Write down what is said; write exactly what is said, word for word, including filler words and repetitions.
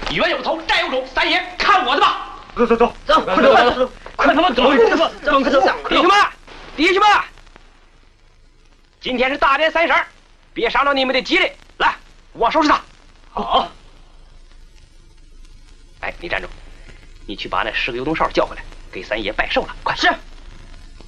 冤有头，债有主，三爷看我的吧！ 走走走走，快走快走，快他妈走！走快走！ 弟兄们，弟兄们，今天是大年三十，别伤着你们的吉利。来，我收拾他。 好。 哎，你站住！你去把那十个油灯哨叫回来，给三爷拜寿了。快！ 是。